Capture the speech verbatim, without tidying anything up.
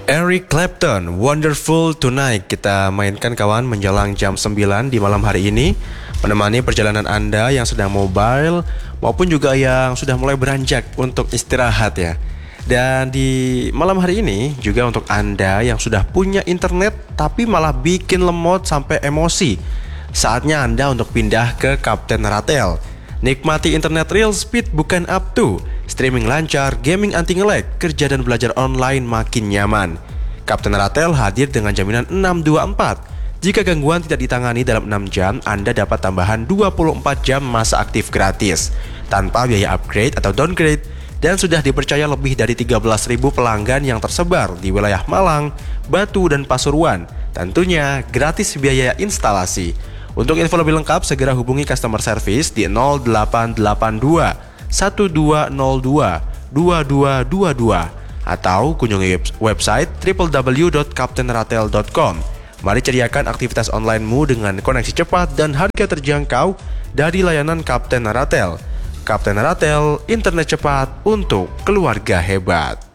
Eric Clapton, Wonderful Tonight kita mainkan kawan menjelang jam sembilan di malam hari ini, menemani perjalanan Anda yang sedang mobile maupun juga yang sudah mulai beranjak untuk istirahat ya. Dan di malam hari ini juga untuk Anda yang sudah punya internet tapi malah bikin lemot sampai emosi, saatnya Anda untuk pindah ke Kapten Ratel. Nikmati internet real speed bukan up to, streaming lancar, gaming anti nge-lag, kerja dan belajar online makin nyaman. Kapten Ratel hadir dengan jaminan enam dua empat. Jika gangguan tidak ditangani dalam enam jam, Anda dapat tambahan dua puluh empat jam masa aktif gratis tanpa biaya upgrade atau downgrade, dan sudah dipercaya lebih dari tiga belas ribu pelanggan yang tersebar di wilayah Malang, Batu, dan Pasuruan. Tentunya gratis biaya instalasi. Untuk info lebih lengkap, segera hubungi customer service di nol delapan delapan dua satu dua nol dua dua dua dua dua atau kunjungi website w w w dot kapten ratel dot com. Mari ceriakan aktivitas onlinemu dengan koneksi cepat dan harga terjangkau dari layanan Kapten Ratel. Kapten Ratel, internet cepat untuk keluarga hebat.